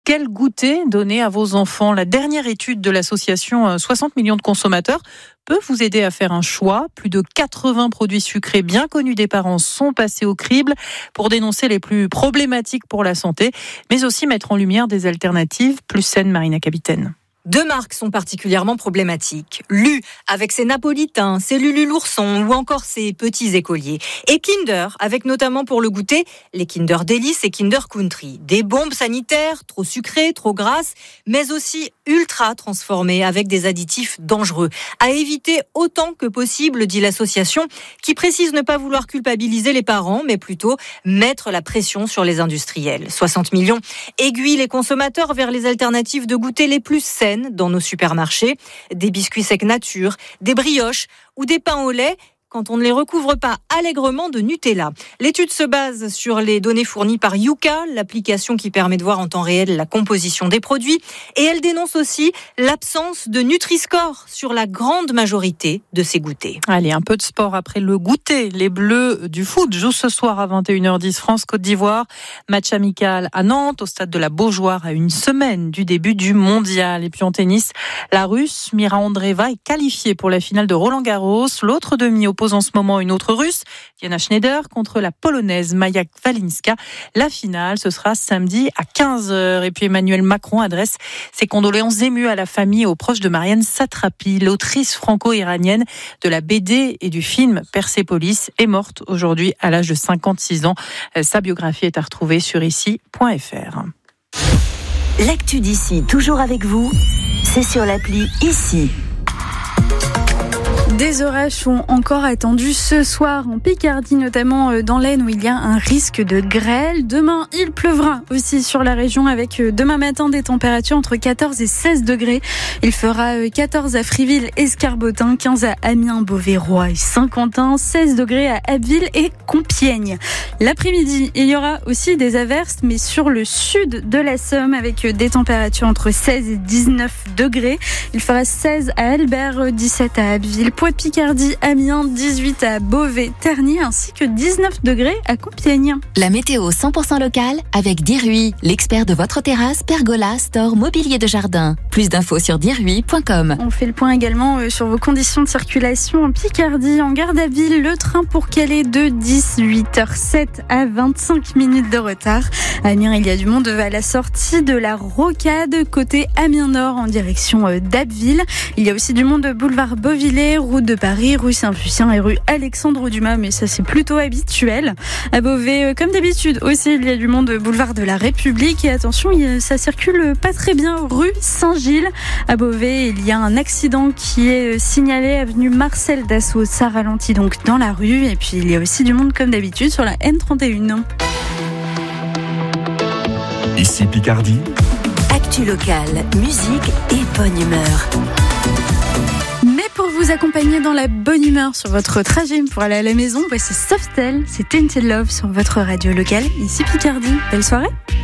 Quel goûter donner à vos enfants ? La dernière étude de l'association 60 millions de consommateurs peut vous aider à faire un choix. Plus de 80 produits sucrés bien connus des parents sont passés au crible pour dénoncer les plus problématiques pour la santé, mais aussi mettre en lumière des alternatives plus saines. Marina Capitaine. 2 marques sont particulièrement problématiques. Lu, avec ses napolitains, ses Lulu l'ourson ou encore ses petits écoliers. Et Kinder, avec notamment pour le goûter, les Kinder Delice et Kinder Country. Des bombes sanitaires, trop sucrées, trop grasses, mais aussi ultra transformées avec des additifs dangereux. À éviter autant que possible, dit l'association, qui précise ne pas vouloir culpabiliser les parents, mais plutôt mettre la pression sur les industriels. 60 millions aiguillent les consommateurs vers les alternatives de goûter les plus saines dans nos supermarchés, des biscuits secs nature, des brioches ou des pains au lait quand on ne les recouvre pas allègrement de Nutella. L'étude se base sur les données fournies par Yuka, l'application qui permet de voir en temps réel la composition des produits, et elle dénonce aussi l'absence de Nutri-Score sur la grande majorité de ces goûters. Allez, un peu de sport après le goûter. Les Bleus du foot jouent ce soir à 21h10 France-Côte d'Ivoire. Match amical à Nantes, au stade de la Beaujoire, à une semaine du début du mondial. Et puis en tennis, la Russe Mira Andreeva est qualifiée pour la finale de Roland-Garros. L'autre demi oppose en ce moment une autre Russe, Diana Schneider, contre la Polonaise Maja Walinska. La finale, ce sera samedi à 15h. Et puis Emmanuel Macron adresse ses condoléances émues à la famille et aux proches de Marianne Satrapi, l'autrice franco-iranienne de la BD et du film Persépolis, est morte aujourd'hui à l'âge de 56 ans. Sa biographie est à retrouver sur ici.fr. L'actu d'ici, toujours avec vous, c'est sur l'appli Ici. Des orages sont encore attendus ce soir en Picardie, notamment dans l'Aisne où il y a un risque de grêle. Demain, il pleuvra aussi sur la région avec demain matin des températures entre 14 et 16 degrés. Il fera 14 à Friville et Scarbotin, 15 à Amiens, Beauvais, Roy et Saint-Quentin, 16 degrés à Abbeville et Compiègne. L'après-midi, il y aura aussi des averses, mais sur le sud de la Somme avec des températures entre 16 et 19 degrés. Il fera 16 à Albert, 17 à Abbeville, Poix-de-Picardie, Amiens, 18 à Beauvais, Terny, ainsi que 19 degrés à Compiègne. La météo 100% locale avec Dirui, l'expert de votre terrasse, pergola, store, mobilier de jardin. Plus d'infos sur dirui.com. On fait le point également sur vos conditions de circulation en Picardie. En gare d'Abbeville, le train pour Calais de 18h07 à 25 minutes de retard. À Amiens, il y a du monde à la sortie de la Rocade, côté Amiens Nord en direction d'Abbeville. Il y a aussi du monde boulevard Beauvillé, route de Paris, rue Saint-Lucien et rue Alexandre Dumas, mais ça c'est plutôt habituel. À Beauvais, comme d'habitude aussi, il y a du monde boulevard de la République et attention, ça circule pas très bien rue Saint-Gilles. À Beauvais, il y a un accident qui est signalé avenue Marcel Dassault, ça ralentit donc dans la rue et puis il y a aussi du monde comme d'habitude sur la N31. Ici Picardie. Actu locale, musique et bonne humeur. Mais pour vous accompagner dans la bonne humeur sur votre trajet pour aller à la maison, c'est Softel, c'est Tainted Love sur votre radio locale, ici Picardie. Belle soirée!